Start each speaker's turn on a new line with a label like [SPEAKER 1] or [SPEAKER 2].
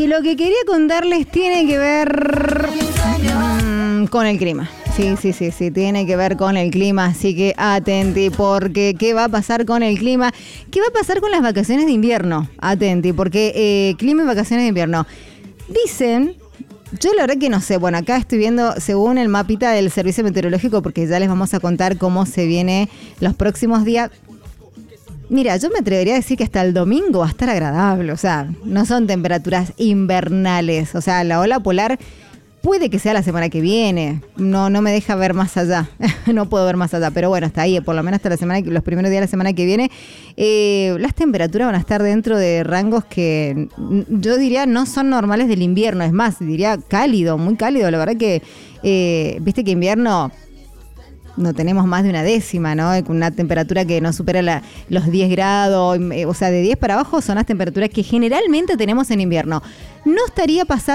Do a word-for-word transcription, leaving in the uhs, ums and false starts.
[SPEAKER 1] Y lo que quería contarles tiene que ver mmm, con el clima. Sí, sí, sí, sí, tiene que ver con el clima, así que atenti, porque ¿qué va a pasar con el clima? ¿Qué va a pasar con las vacaciones de invierno? Atenti, porque eh, clima y vacaciones de invierno. Dicen, yo la verdad que no sé, bueno, acá estoy viendo según el mapita del Servicio Meteorológico, porque ya les vamos a contar cómo se viene los próximos días. Mira, yo me atrevería a decir que hasta el domingo va a estar agradable, o sea, no son temperaturas invernales, o sea, la ola polar puede que sea la semana que viene, no no me deja ver más allá, no puedo ver más allá, pero bueno, hasta ahí, por lo menos hasta la semana, los primeros días de la semana que viene, eh, las temperaturas van a estar dentro de rangos que yo diría no son normales del invierno, es más, diría cálido, muy cálido, la verdad que, eh, viste que invierno no tenemos más de una décima, ¿no? Con una temperatura que no supera la, los diez grados, o sea, de diez para abajo son las temperaturas que generalmente tenemos en invierno. No estaría pasando